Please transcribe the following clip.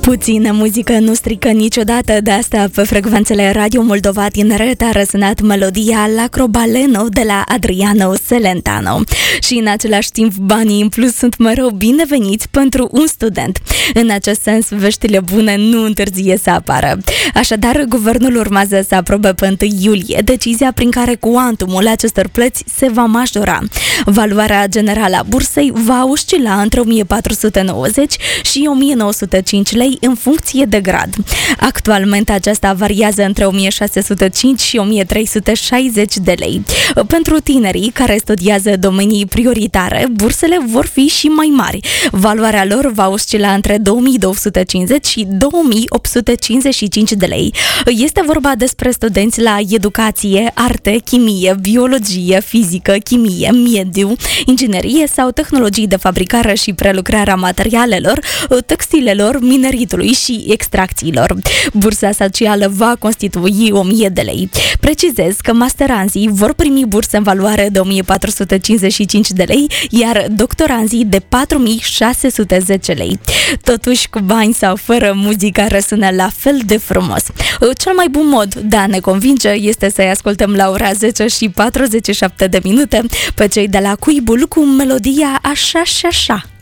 Puțină muzică nu strică niciodată, de asta pe frecvențele Radio Moldova Tineret a răsunat melodia Lacrobaleno de la Adriano Celentano. Și în același timp, banii în plus sunt mereu bineveniți pentru un student. În acest sens, veștile bune nu întârzie să apară. Așadar, guvernul urmează să aprobe pe 1 iulie decizia prin care cuantumul acestor plăți se va majora. Valoarea generală a bursei va oscila între 1490 și 1905 lei în funcție de grad. Actualmente aceasta variază între 1605 și 1360 de lei. Pentru tinerii care studiază domenii prioritare, bursele vor fi și mai mari. Valoarea lor va oscila între 2250 și 2855 de lei. Este vorba despre studenți la educație, arte, chimie, biologie, fizică, chimie, mediu, inginerie sau tehnologii de fabricare și prelucrarea materialelor, textilelor, mineritului și extracțiilor. Bursa socială va constitui 1000 de lei. Precizez că masteranzii vor primi burse în valoare de 1455 de lei, iar doctoranzii de 4610 lei. Totuși, cu bani sau fără, muzica răsună la fel de frumos. Cel mai bun mod de a ne convinge este să-i ascultăm la ora 10 și 47 de minute pe cei de la Cuibul cu melodia Așa și Așa.